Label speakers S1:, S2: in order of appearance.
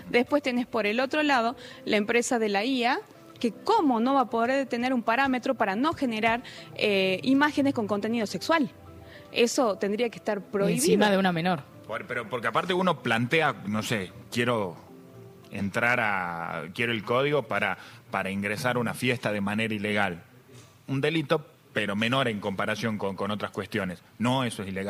S1: Después tenés por el otro lado la empresa de la IA, que cómo no va a poder tener un parámetro para no generar imágenes con contenido sexual. Eso tendría que estar prohibido.
S2: Encima de una menor.
S3: Pero porque aparte uno plantea, no sé, quiero el código para ingresar a una fiesta de manera ilegal. Un delito, pero menor en comparación con otras cuestiones. No, eso es ilegal.